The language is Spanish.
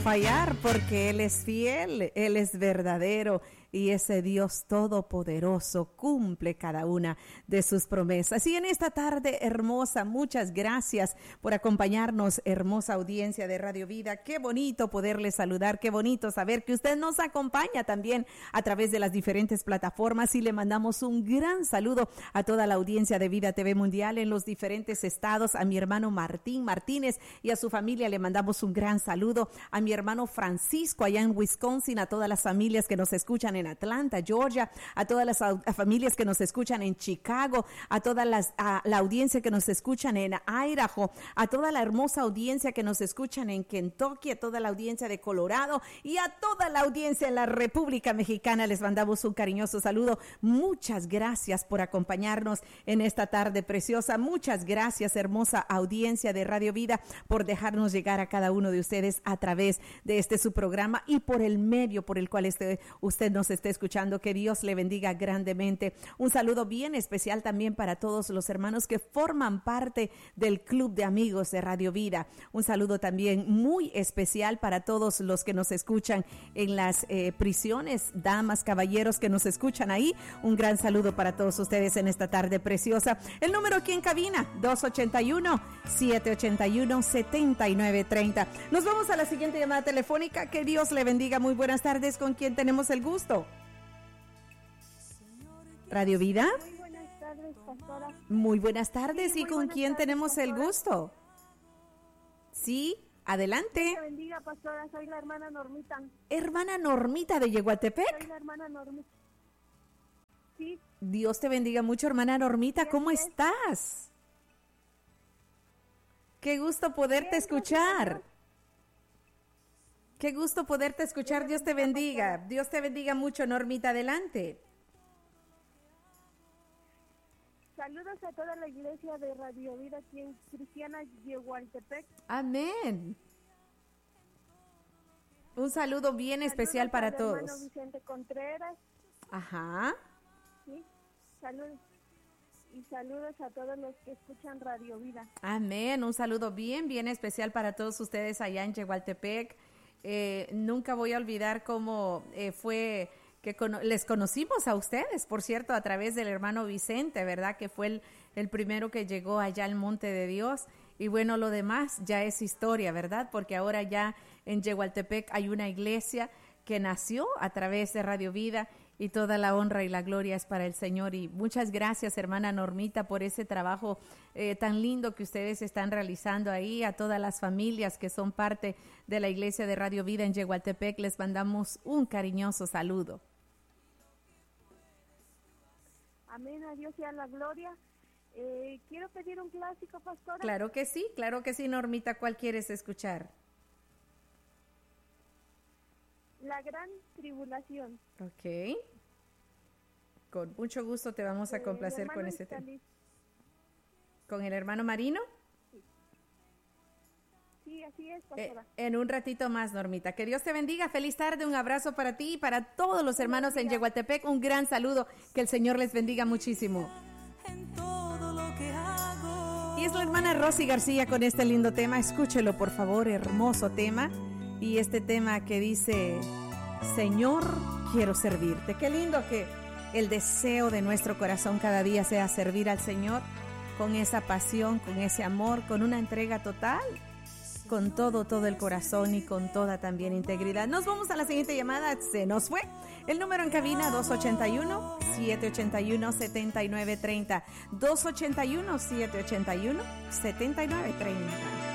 fallar porque Él es fiel, Él es verdadero y ese Dios todopoderoso cumple cada una de sus promesas. Y en esta tarde hermosa, muchas gracias por acompañarnos, hermosa audiencia de Radio Vida. Qué bonito poderles saludar, qué bonito saber que usted nos acompaña también a través de las diferentes plataformas y le mandamos un gran saludo a toda la audiencia de Vida TV Mundial en los diferentes estados, a mi hermano Martín Martínez y a su familia le mandamos un gran saludo, a mi hermano Francisco allá en Wisconsin, a todas las familias que nos escuchan en Atlanta, Georgia, a todas las familias que nos escuchan en Chicago, a la audiencia que nos escuchan en Idaho, a toda la hermosa audiencia que nos escuchan en Kentucky, a toda la audiencia de Colorado y a toda la audiencia en la República Mexicana. Les mandamos un cariñoso saludo. Muchas gracias por acompañarnos en esta tarde preciosa. Muchas gracias, hermosa audiencia de Radio Vida, por dejarnos llegar a cada uno de ustedes a través de su programa y por el medio por el cual usted nos esté escuchando. Que Dios le bendiga grandemente. Un saludo bien especial también para todos los hermanos que forman parte del Club de Amigos de Radio Vida. Un saludo también muy especial para todos los que nos escuchan en las prisiones, damas, caballeros que nos escuchan ahí. Un gran saludo para todos ustedes en esta tarde preciosa. El número aquí en cabina, 281-781-7930. Nos vamos a la siguiente llamada telefónica. Que Dios le bendiga. Muy buenas tardes. ¿Con quién tenemos el gusto? Radio Vida. Muy buenas tardes, pastora. Muy buenas tardes. Sí, ¿Y con quién tardes, tenemos pastora. el gusto? Sí, adelante. Dios te bendiga, pastora. Soy la hermana Normita. Hermana Normita de Yeguatepec. Soy la hermana Normita. Sí. Dios te bendiga mucho, hermana Normita. Bien, ¿Cómo bien. estás? Qué gusto poderte Bien, escuchar. gracias a Dios. Qué gusto poderte escuchar. Dios te bendiga. Dios te bendiga mucho, Normita. Adelante. Saludos a toda la iglesia de Radio Vida aquí en Cristiana Yegualtepec. Amén. Un saludo bien especial para al hermano todos. Vicente Contreras. Ajá. Sí. Saludos. Y saludos a todos los que escuchan Radio Vida. Amén. Un saludo bien especial para todos ustedes allá en Yegualtepec. Nunca voy a olvidar cómo fue que les conocimos a ustedes, por cierto, a través del hermano Vicente, ¿verdad? Que fue el primero que llegó allá al Monte de Dios. Y bueno, lo demás ya es historia, ¿verdad? Porque ahora ya en Yegualtepec hay una iglesia que nació a través de Radio Vida y toda la honra y la gloria es para el Señor. Y muchas gracias, hermana Normita, por ese trabajo tan lindo que ustedes están realizando ahí. A todas las familias que son parte de la iglesia de Radio Vida en Yegualtepec, les mandamos un cariñoso saludo. Amén, a Dios sea la gloria. Quiero pedir un clásico, pastora. Claro que sí, Normita. ¿Cuál quieres escuchar? La gran tribulación. Ok. Con mucho gusto te vamos a complacer con ese tema. ¿Con el hermano Marino? Sí, así es, pastora. En un ratito más, Normita. Que Dios te bendiga. Feliz tarde. Un abrazo para ti y para todos los hermanos en Yegualtepec. Un gran saludo. Que el Señor les bendiga muchísimo. Y es la hermana Rosy García con este lindo tema. Escúchelo, por favor. Hermoso tema. Y este tema que dice: Señor, quiero servirte. Qué lindo que el deseo de nuestro corazón cada día sea servir al Señor con esa pasión, con ese amor, con una entrega total, con todo el corazón y con toda también integridad. Nos vamos a la siguiente llamada. Se nos fue. El número en cabina 281-781-7930. 281-781-7930.